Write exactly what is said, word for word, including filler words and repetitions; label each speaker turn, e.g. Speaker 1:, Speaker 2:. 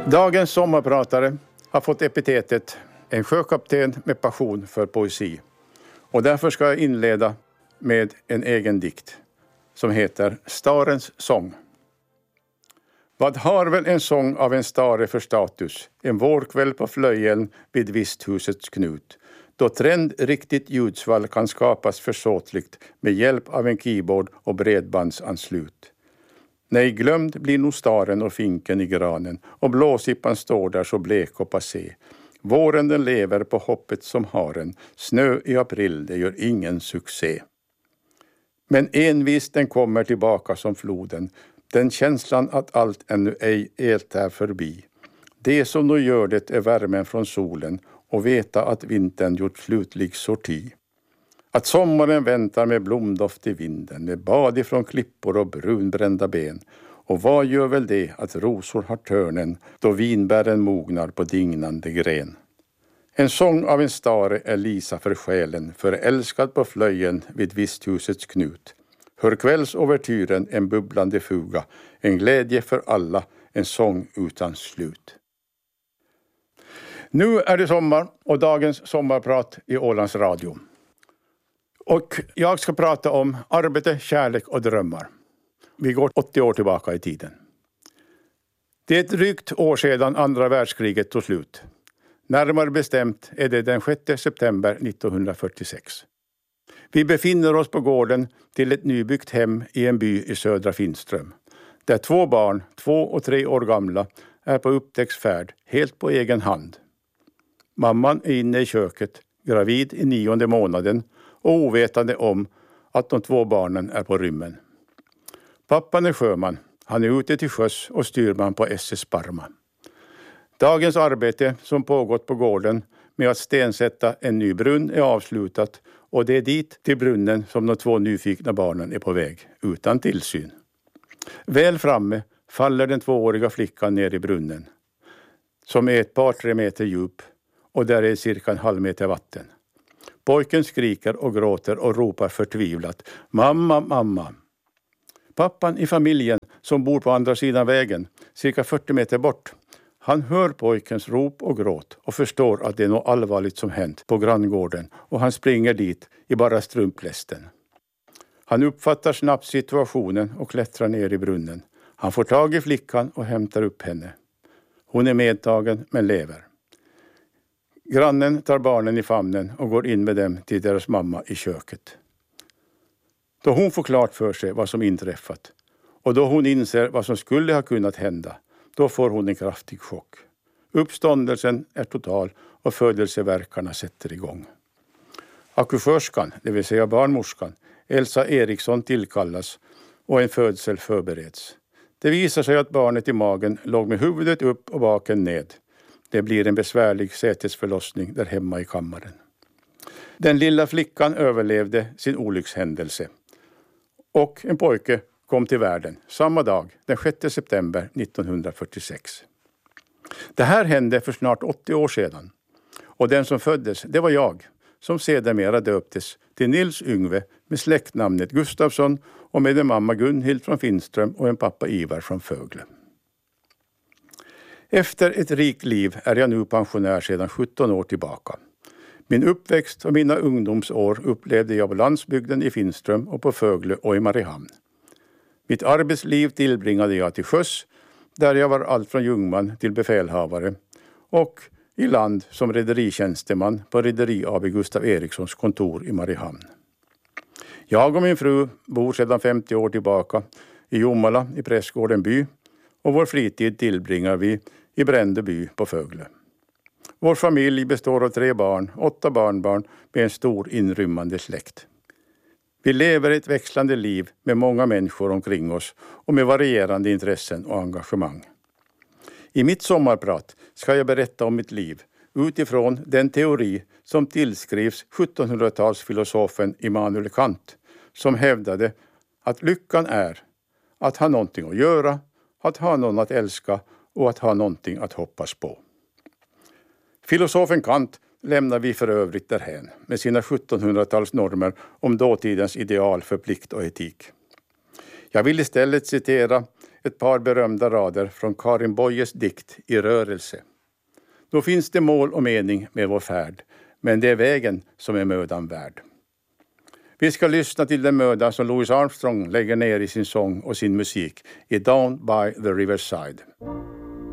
Speaker 1: Dagens sommarpratare har fått epitetet en sjökapten med passion för poesi. Och därför ska jag inleda med en egen dikt som heter Starens sång. Vad har väl en sång av en stare för status, en vårkväll på flöjen vid visthusets knut, då trend riktigt ljudsvall kan skapas försåtligt med hjälp av en keyboard och bredbandsanslut. Nej, glömd blir nog staren och finken i granen, och blåsippan står där så blek och passé. Våren den lever på hoppet som haren, snö i april det gör ingen succé. Men envist den kommer tillbaka som floden, den känslan att allt ännu ej helt är förbi. Det som nu gör det är värmen från solen och veta att vintern gjort slutlig sorti. Att sommaren väntar med blomdoft i vinden, med bad ifrån klippor och brunbrända ben. Och vad gör väl det att rosor har törnen då vinbären mognar på dignande gren. En sång av en stare är Lisa för själen, förälskad på flöjen vid visthusets knut. Hör kvällsovertyren en bubblande fuga, en glädje för alla, en sång utan slut. Nu är det sommar och dagens sommarprat i Ålands Radio. Och jag ska prata om arbete, kärlek och drömmar. Vi går åttio år tillbaka i tiden. Det är ett drygt år sedan andra världskriget tog slut. Närmare bestämt är det den sjätte september nittonhundrafyrtiosex. Vi befinner oss på gården till ett nybyggt hem i en by i södra Finström. Där två barn, två och tre år gamla, är på upptäcktsfärd helt på egen hand. Mamman är inne i köket, gravid i nionde månaden och ovetande om att de två barnen är på rymmen. Pappan är sjöman, han är ute till sjöss och styrman på S S Parma. Dagens arbete som pågått på gården med att stensätta en ny brunn är avslutat och det är dit till brunnen som de två nyfikna barnen är på väg, utan tillsyn. Väl framme faller den tvååriga flickan ner i brunnen, som är ett par tre meter djup och där är cirka en halv meter vatten. Pojken skriker och gråter och ropar förtvivlat: Mamma, mamma! Pappan i familjen som bor på andra sidan vägen, cirka fyrtio meter bort, han hör pojkens rop och gråt och förstår att det är något allvarligt som hänt på granngården och han springer dit i bara strumplästen. Han uppfattar snabbt situationen och klättrar ner i brunnen. Han får tag i flickan och hämtar upp henne. Hon är medtagen men lever. Grannen tar barnen i famnen och går in med dem till deras mamma i köket. Då hon får klart för sig vad som inträffat och då hon inser vad som skulle ha kunnat hända, då får hon en kraftig chock. Uppståndelsen är total och födelseverkarna sätter igång. Akupunktörskan, det vill säga barnmorskan, Elsa Eriksson tillkallas och en födsel förbereds. Det visar sig att barnet i magen låg med huvudet upp och baken ned. Det blir en besvärlig sätesförlossning där hemma i kammaren. Den lilla flickan överlevde sin olyckshändelse. Och en pojke kom till världen samma dag, den sjätte september nittonhundrafyrtiosex. Det här hände för snart åttio år sedan. Och den som föddes, det var jag, som sedermera döptes till Nils Yngve med släktnamnet Gustafsson och med en mamma Gunhild från Finström och en pappa Ivar från Fögle. Efter ett rikt liv är jag nu pensionär sedan sjutton år tillbaka. Min uppväxt och mina ungdomsår upplevde jag på landsbygden i Finström och på Fögle och i Mariehamn. Mitt arbetsliv tillbringade jag till sjöss, där jag var allt från jungman till befälhavare, och i land som rederitjänsteman på Rederi A B Gustav Erikssons kontor i Mariehamn. Jag och min fru bor sedan femtio år tillbaka i Jomala i Prästgården by och vår fritid tillbringar vi i Brändeby på Fögle. Vår familj består av tre barn, åtta barnbarn med en stor inrymmande släkt. Vi lever ett växlande liv med många människor omkring oss och med varierande intressen och engagemang. I mitt sommarprat ska jag berätta om mitt liv utifrån den teori som tillskrivs sjuttonhundratalsfilosofen Immanuel Kant, som hävdade att lyckan är att ha någonting att göra, att ha någon att älska och att ha någonting att hoppas på. Filosofen Kant lämnar vi för övrigt därhän med sina sjuttonhundratalsnormer om dåtidens ideal för plikt och etik. Jag vill istället citera ett par berömda rader från Karin Boyes dikt I rörelse. Då finns det mål och mening med vår färd, men det är vägen som är mödan värd. Vi ska lyssna till den möda som Louis Armstrong lägger ner i sin sång och sin musik i Down by the Riverside.